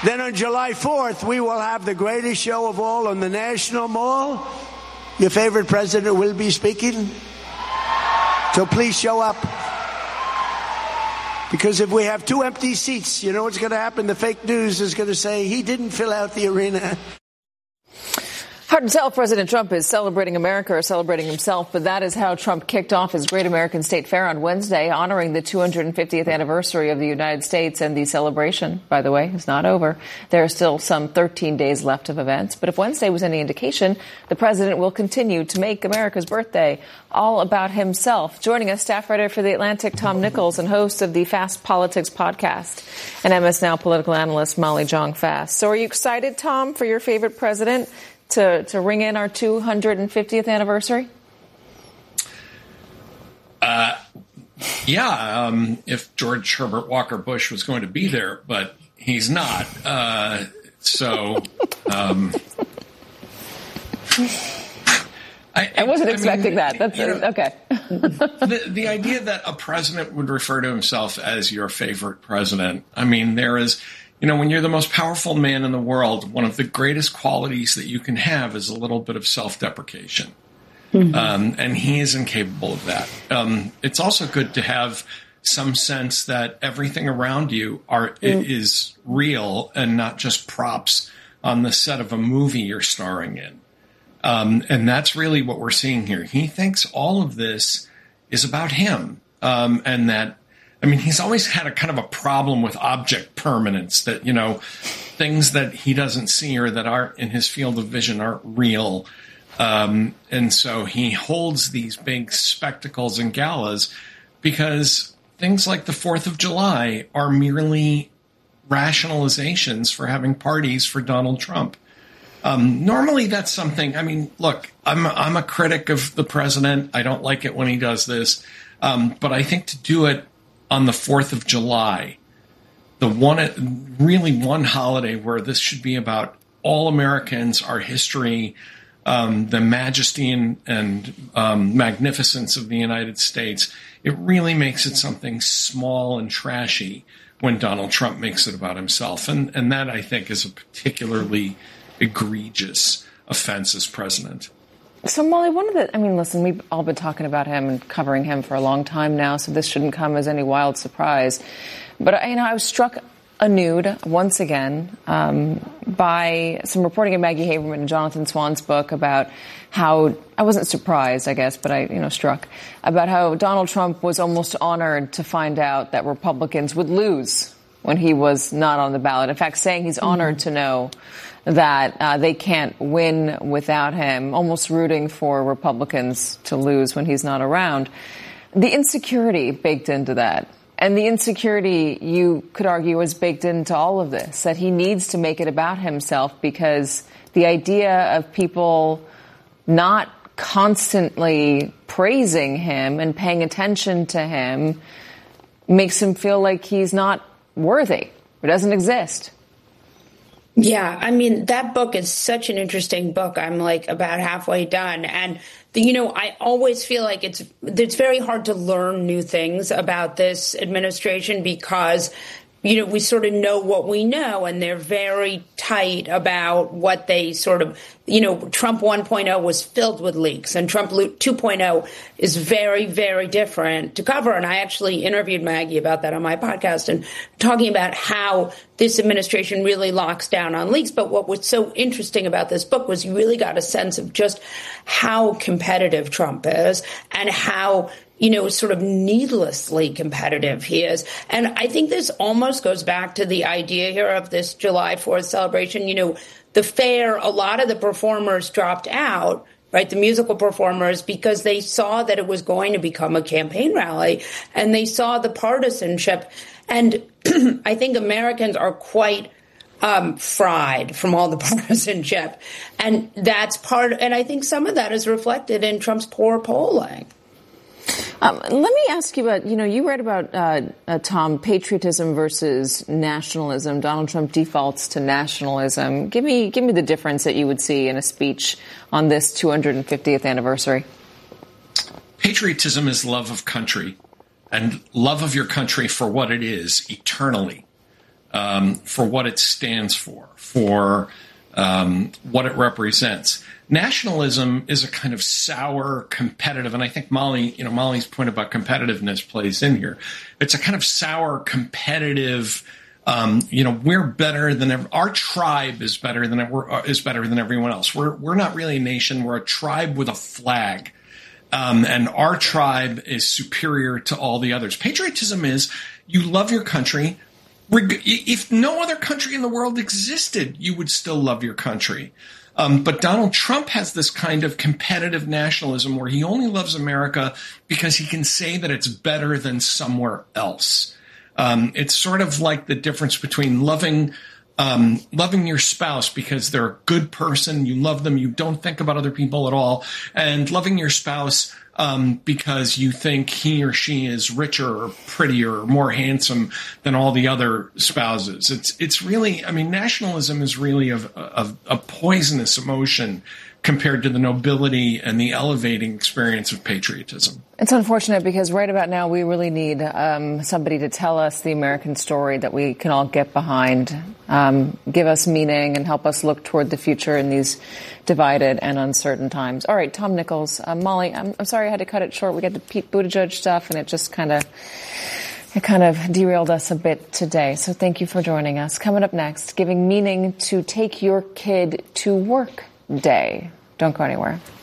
Then on July 4th, we will have the greatest show of all on the National Mall. Your favorite president will be speaking. So please show up. Because if we have 2 empty seats, you know what's going to happen? The fake news is going to say he didn't fill out the arena. Hard to tell if President Trump is celebrating America or celebrating himself, but that is how Trump kicked off his Great American State Fair on Wednesday, honoring the 250th anniversary of the United States. And the celebration, by the way, is not over. There are still some 13 days left of events. But if Wednesday was any indication, the president will continue to make America's birthday all about himself. Joining us, staff writer for The Atlantic, Tom Nichols, and host of the Fast Politics podcast, and MS Now political analyst Molly Jong-Fast. So are you excited, Tom, for your favorite president to ring in our 250th anniversary? If George Herbert Walker Bush was going to be there, but he's not. I wasn't expecting that. That's okay. The idea that a president would refer to himself as your favorite president, I mean, there is... when you're the most powerful man in the world, one of the greatest qualities that you can have is a little bit of self-deprecation. Mm-hmm. And he is incapable of that. It's also good to have some sense that everything around you is real and not just props on the set of a movie you're starring in. And that's really what we're seeing here. He thinks all of this is about him, and that, he's always had a kind of a problem with object permanence, that, things that he doesn't see or that aren't in his field of vision aren't real. And so he holds these big spectacles and galas because things like the 4th of July are merely rationalizations for having parties for Donald Trump. Normally that's something, look, I'm a critic of the president. I don't like it when he does this. But I think to do it on the 4th of July, the one holiday where this should be about all Americans, our history, the majesty and magnificence of the United States, it really makes it something small and trashy when Donald Trump makes it about himself. And that, I think, is a particularly egregious offense as president. So, Molly, listen, we've all been talking about him and covering him for a long time now, so this shouldn't come as any wild surprise. But, I was struck anew once again by some reporting of Maggie Haberman and Jonathan Swann's book about how, I wasn't surprised, I guess, but struck, about how Donald Trump was almost honored to find out that Republicans would lose when he was not on the ballot. In fact, saying he's honored to know that they can't win without him, almost rooting for Republicans to lose when he's not around. The insecurity baked into that. And the insecurity, you could argue, is baked into all of this, that he needs to make it about himself because the idea of people not constantly praising him and paying attention to him makes him feel like he's not worthy or doesn't exist. Yeah, that book is such an interesting book. I'm about halfway done. And, I always feel like it's very hard to learn new things about this administration because, we sort of know what we know, and they're very tight about what they sort of, Trump 1.0 was filled with leaks, and Trump 2.0 is very, very different to cover. And I actually interviewed Maggie about that on my podcast and talking about how this administration really locks down on leaks. But what was so interesting about this book was you really got a sense of just how competitive Trump is and how sort of needlessly competitive he is. And I think this almost goes back to the idea here of this July 4th celebration. The fair, a lot of the performers dropped out, right, the musical performers, because they saw that it was going to become a campaign rally, and they saw the partisanship. And I think Americans are quite fried from all the partisanship. And that's and I think some of that is reflected in Trump's poor polling. Let me ask you about, you read about, Tom, patriotism versus nationalism. Donald Trump defaults to nationalism. Give me the difference that you would see in a speech on this 250th anniversary. Patriotism is love of country and love of your country for what it is eternally. for what it stands for what it represents. Nationalism is a kind of sour, competitive, and I think Molly's point about competitiveness plays in here. It's a kind of sour, competitive. We're better than our tribe is better than everyone else. We're not really a nation. We're a tribe with a flag, and our tribe is superior to all the others. Patriotism is you love your country. If no other country in the world existed, you would still love your country. But Donald Trump has this kind of competitive nationalism where he only loves America because he can say that it's better than somewhere else. It's sort of like the difference between loving your spouse because they're a good person, you love them, you don't think about other people at all, and loving your spouse because you think he or she is richer or prettier or more handsome than all the other spouses. It's really, I mean, nationalism is really a poisonous emotion compared to the nobility and the elevating experience of patriotism. It's unfortunate because right about now we really need somebody to tell us the American story that we can all get behind, give us meaning and help us look toward the future in these divided and uncertain times. All right, Tom Nichols. Molly, I'm sorry I had to cut it short. We got the Pete Buttigieg stuff and it just kind of derailed us a bit today. So thank you for joining us. Coming up next, giving meaning to Take Your Kid to Work Day. Don't go anywhere.